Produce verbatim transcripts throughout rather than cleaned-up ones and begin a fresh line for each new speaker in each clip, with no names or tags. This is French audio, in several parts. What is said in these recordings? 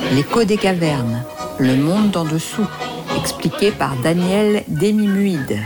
L'écho des cavernes, le monde d'en dessous, expliqué par Daniel Demimuide.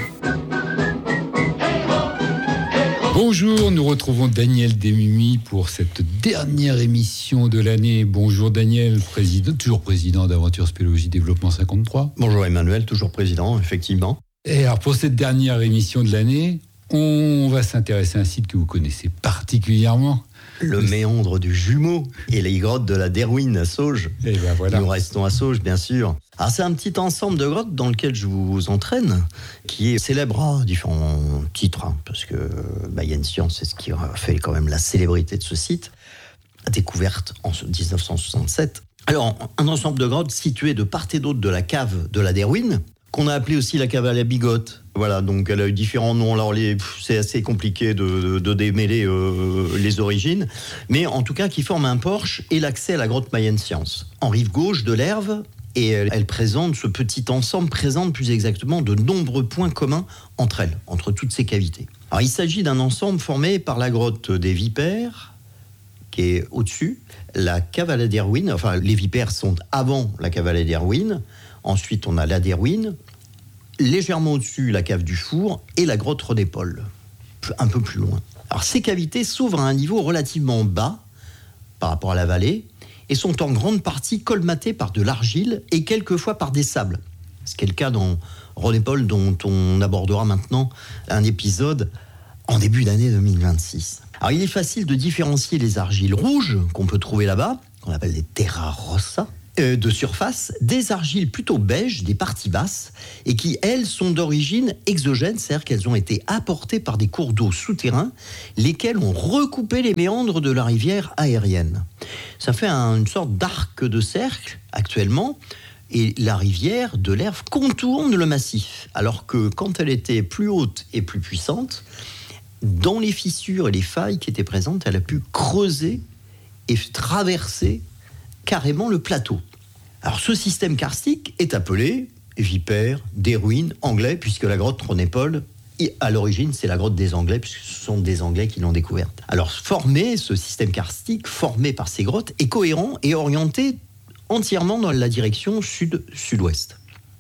Bonjour, nous retrouvons Daniel Demimuide pour cette dernière émission de l'année. Bonjour Daniel, président, toujours président d'Aventure Spéléologie Développement cinquante-trois.
Bonjour Emmanuel, toujours président, effectivement.
Et alors pour cette dernière émission de l'année, on va s'intéresser à un site que vous connaissez particulièrement.
Le méandre du Jumeau et les grottes de la Derwin à Sauges.
Et ben voilà.
Nous restons à Sauges, bien sûr. Alors, c'est un petit ensemble de grottes dans lequel je vous entraîne, qui est célèbre à différents titres, hein, parce que bah, y a une science, c'est ce qui a fait quand même la célébrité de ce site, découverte en dix-neuf cent soixante-sept. Alors, un ensemble de grottes situées de part et d'autre de la cave de la Derwin, qu'on a appelé aussi la cave à la bigote. Voilà, donc elle a eu différents noms. Alors les, c'est assez compliqué de, de, de démêler euh, les origines, mais en tout cas qui forment un porche et l'accès à la grotte Mayenne Science. En rive gauche de l'Erve, et elle, elle présente, ce petit ensemble présente plus exactement de nombreux points communs entre elles, entre toutes ces cavités. Alors il s'agit d'un ensemble formé par la grotte des Vipères, qui est au-dessus, la cave à la Derwin, enfin les Vipères sont avant la cave à la Derwin. Ensuite, on a la Derwin, légèrement au-dessus, la cave du Four et la grotte Rodépole, un peu plus loin. Alors, ces cavités s'ouvrent à un niveau relativement bas par rapport à la vallée et sont en grande partie colmatées par de l'argile et quelquefois par des sables. Ce qui est le cas dans Rodépole, dont on abordera maintenant un épisode en début d'année deux mille vingt-six. Alors, il est facile de différencier les argiles rouges qu'on peut trouver là-bas, qu'on appelle des terra rossa, Euh, de surface, des argiles plutôt beiges, des parties basses, et qui, elles, sont d'origine exogène, c'est-à-dire qu'elles ont été apportées par des cours d'eau souterrains, lesquels ont recoupé les méandres de la rivière aérienne. Ça fait un, une sorte d'arc de cercle, actuellement, et la rivière de l'Erve contourne le massif, alors que quand elle était plus haute et plus puissante, dans les fissures et les failles qui étaient présentes, elle a pu creuser et traverser carrément le plateau. Alors ce système karstique est appelé Vipère, Derwin, Anglais, puisque la grotte Rodépole, à l'origine, c'est la grotte des Anglais, puisque ce sont des Anglais qui l'ont découverte. Alors formé, ce système karstique, formé par ces grottes, est cohérent et orienté entièrement dans la direction sud-sud-ouest.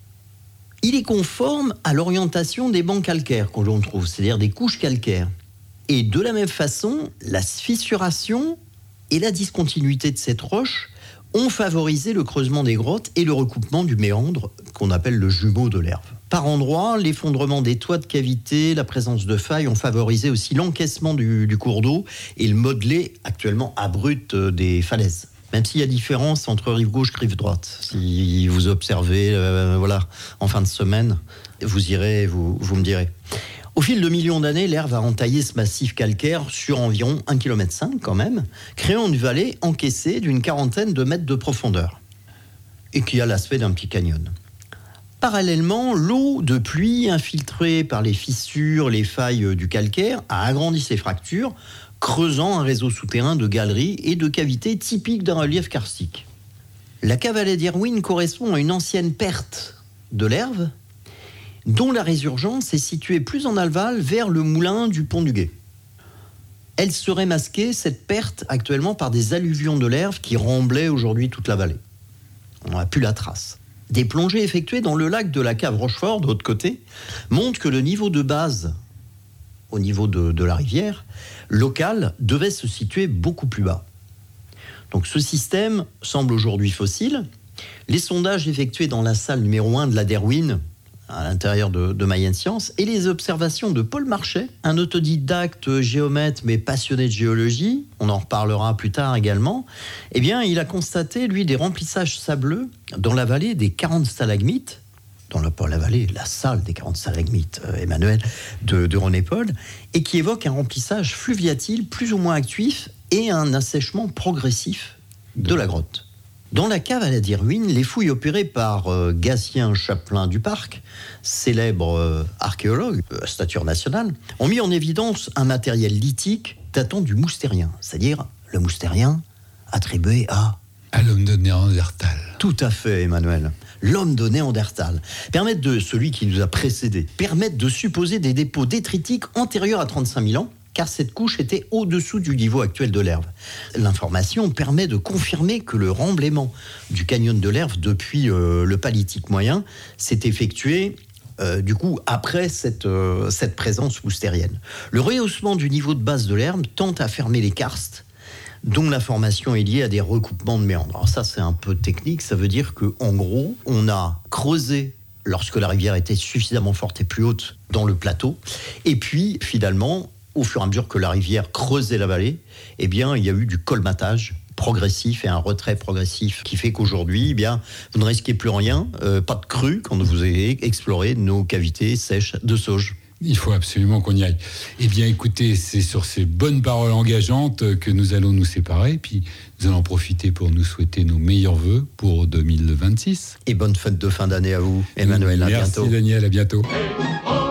Il est conforme à l'orientation des bancs calcaires qu'on trouve, c'est-à-dire des couches calcaires. Et de la même façon, la fissuration et la discontinuité de cette roche ont favorisé le creusement des grottes et le recoupement du méandre qu'on appelle le jumeau de l'Erve. Par endroits, l'effondrement des toits de cavité, la présence de failles ont favorisé aussi l'encaissement du, du cours d'eau et le modelé actuellement abrupt des falaises. Même s'il y a différence entre rive gauche et rive droite. Si vous observez, euh, voilà, en fin de semaine, vous irez, vous, vous me direz. Au fil de millions d'années, l'Erve a entaillé ce massif calcaire sur environ un virgule cinq kilomètre quand même, créant une vallée encaissée d'une quarantaine de mètres de profondeur et qui a l'aspect d'un petit canyon. Parallèlement, l'eau de pluie infiltrée par les fissures, les failles du calcaire a agrandi ces fractures, creusant un réseau souterrain de galeries et de cavités typiques d'un relief karstique. La cave à la Derwin correspond à une ancienne perte de l'Erve, dont la résurgence est située plus en aval vers le moulin du Pont du Guet. Elle serait masquée, cette perte, actuellement par des alluvions de l'Erve qui remblaient aujourd'hui toute la vallée. On n'a plus la trace. Des plongées effectuées dans le lac de la cave Rochefort, de l'autre côté, montrent que le niveau de base, au niveau de, de la rivière, local, devait se situer beaucoup plus bas. Donc ce système semble aujourd'hui fossile. Les sondages effectués dans la salle numéro un de la Derwin, à l'intérieur de, de Mayenne Science, et les observations de Paul Marchais, un autodidacte géomètre mais passionné de géologie, on en reparlera plus tard également, eh bien, il a constaté, lui, des remplissages sableux dans la vallée des quarante stalagmites, dans la, pas la vallée, la salle des quarante stalagmites, euh, Emmanuel, de, de Rodépole, et qui évoque un remplissage fluviatile plus ou moins actif et un assèchement progressif de la grotte. Dans la cave à la Derwin, les fouilles opérées par euh, Gatien Chapelain du Parc, célèbre euh, archéologue, euh, stature nationale, ont mis en évidence un matériel lithique datant du Moustérien, c'est-à-dire le Moustérien attribué à...
À l'homme de Néandertal.
Tout à fait, Emmanuel. L'homme de Néandertal. Permettent de, celui qui nous a précédés, permettent de supposer des dépôts détritiques antérieurs à trente-cinq mille ans, car cette couche était au-dessous du niveau actuel de l'Erve. L'information permet de confirmer que le remblaiement du canyon de l'Erve depuis euh, le Paléolithique moyen s'est effectué Euh, du coup, après cette, euh, cette présence moustérienne. Le rehaussement du niveau de base de l'Erve tend à fermer les karstes, dont la formation est liée à des recoupements de méandres. Alors ça, c'est un peu technique, ça veut dire qu'en gros, on a creusé lorsque la rivière était suffisamment forte et plus haute dans le plateau, et puis finalement, au fur et à mesure que la rivière creusait la vallée, eh bien, il y a eu du colmatage progressif et un retrait progressif qui fait qu'aujourd'hui, eh bien, vous ne risquez plus rien, euh, pas de crue quand vous avez exploré nos cavités sèches de sauge.
Il faut absolument qu'on y aille. Eh bien, écoutez, c'est sur ces bonnes paroles engageantes que nous allons nous séparer, puis nous allons en profiter pour nous souhaiter nos meilleurs vœux pour deux mille vingt-six.
Et bonne fête de fin d'année à vous, Emmanuel. À
Merci
bientôt.
Daniel, à bientôt.